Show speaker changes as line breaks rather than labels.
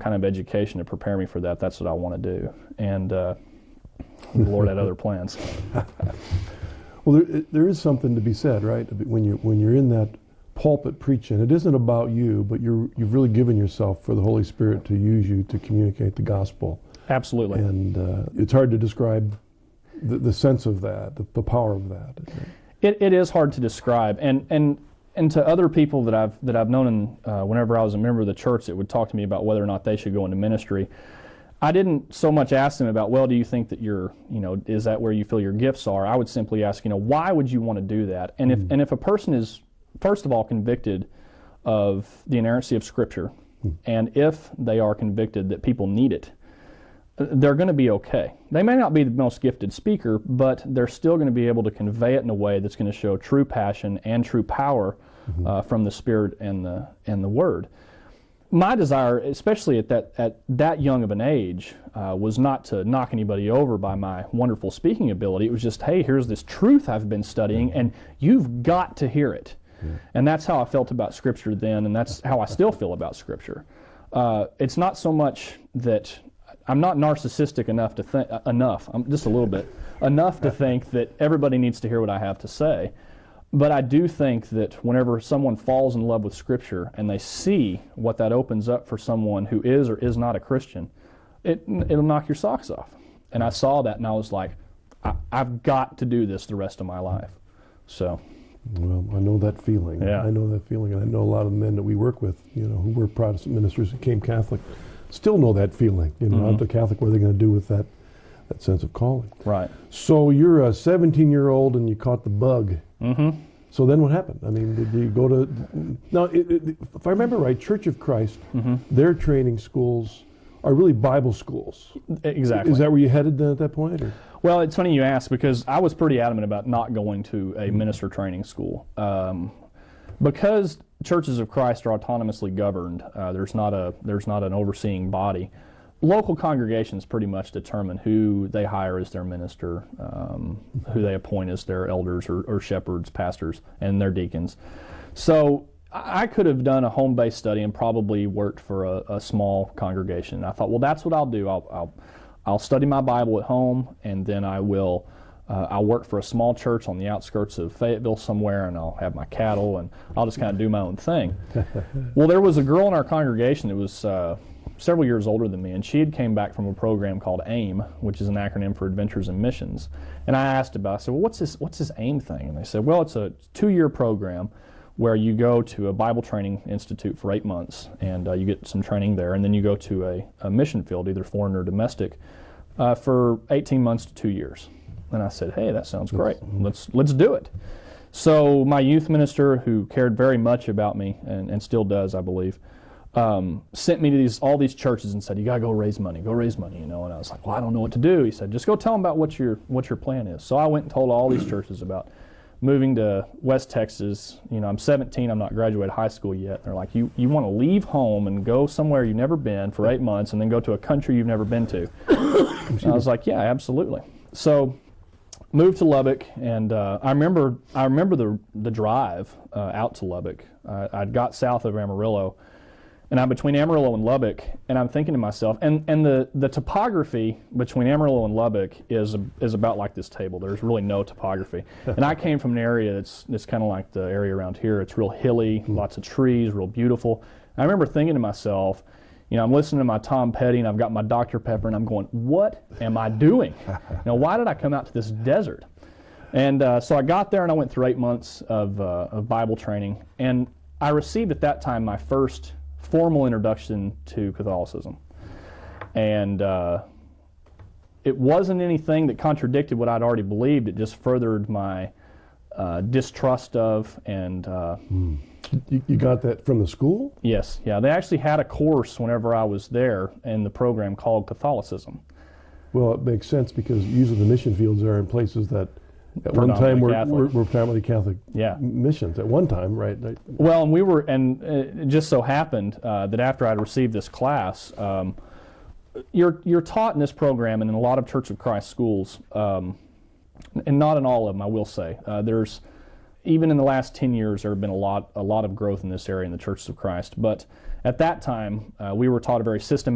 kind of education to prepare me for that. That's what I want to do. And the Lord had other plans.
Well, there is something to be said, right? When you're in that pulpit preaching, it isn't about you, but you've really given yourself for the Holy Spirit to use you to communicate the gospel.
Absolutely.
And it's hard to describe the sense of that, the power of that.
It is hard to describe, and to other people that I've known, whenever I was a member of the church that would talk to me about whether or not they should go into ministry, I didn't so much ask them about, well, do you think that is that where you feel your gifts are? I would simply ask, why would you want to do that? And if a person is, first of all, convicted of the inerrancy of Scripture, and if they are convicted that people need it, they're going to be okay. They may not be the most gifted speaker, but they're still going to be able to convey it in a way that's going to show true passion and true power from the Spirit and the Word. My desire, especially at that young of an age, was not to knock anybody over by my wonderful speaking ability. It was just, hey, here's this truth I've been studying, and you've got to hear it. Yeah. And that's how I felt about Scripture then, and that's how I still feel about Scripture. It's not so much that I'm not narcissistic enough to think, I'm just a little bit, enough to think that everybody needs to hear what I have to say. But I do think that whenever someone falls in love with Scripture and they see what that opens up for someone who is or is not a Christian, it'll knock your socks off. And I saw that and I was like, I've got to do this the rest of my life. So.
Well, I know that feeling.
Yeah.
I know that feeling, and I know a lot of the men that we work with, who were Protestant ministers who became Catholic, still know that feeling. After Catholic, what are they going to do with that sense of calling?
Right.
So you're a 17-year-old and you caught the bug.
Mm-hmm.
So then what happened? I mean, did you go to... Now, if I remember right, Church of Christ, their training schools are really Bible schools.
Exactly.
Is that where you headed then at that point? Or?
Well, it's funny you ask, because I was pretty adamant about not going to a minister training school. Because churches of Christ are autonomously governed, there's not an overseeing body. Local congregations pretty much determine who they hire as their minister, who they appoint as their elders or shepherds, pastors, and their deacons. So I could have done a home-based study and probably worked for a small congregation. I thought, well, that's what I'll do. I'll study my Bible at home, and then I'll work for a small church on the outskirts of Fayetteville somewhere, and I'll have my cattle, and I'll just kind of do my own thing. Well, there was a girl in our congregation that was several years older than me, and she had came back from a program called AIM, which is an acronym for Adventures in Missions. And I asked about it. I said, well, what's this AIM thing? And they said, well, it's a 2-year program where you go to a Bible training institute for 8 months, and you get some training there, and then you go to a mission field, either foreign or domestic, for 18 months to 2 years. And I said, hey, that sounds great. Let's do it. So my youth minister, who cared very much about me, and still does, I believe, sent me to all these churches and said, you gotta go raise money, and I was like, well, I don't know what to do. He said, just go tell them about what your plan is. So I went and told all these churches about moving to West Texas. I'm 17, I'm not graduated high school yet. They're like, you want to leave home and go somewhere you've never been for 8 months and then go to a country you've never been to? And I was like, yeah, absolutely. So moved to Lubbock, and I remember the drive out to Lubbock. I'd got south of Amarillo, and I'm between Amarillo and Lubbock, and I'm thinking to myself, and the topography between Amarillo and Lubbock is about like this table. There's really no topography. And I came from an area that's kind of like the area around here. It's real hilly, lots of trees, real beautiful. And I remember thinking to myself, I'm listening to my Tom Petty, and I've got my Dr. Pepper, and I'm going, what am I doing? Why did I come out to this desert? And so I got there, and I went through 8 months of Bible training, and I received at that time my first formal introduction to Catholicism. And it wasn't anything that contradicted what I'd already believed. It just furthered my distrust of and...
You got that from the school?
Yes, yeah. They actually had a course whenever I was there in the program called Catholicism.
Well, it makes sense because usually the mission fields are in places that at one time were primarily Catholic missions. At one time, right?
Well, and it just so happened that after I'd received this class, you're taught in this program and in a lot of Church of Christ schools, and not in all of them, I will say. Even in the last 10 years, there have been a lot of growth in this area in the Churches of Christ. But at that time, we were taught a very systematic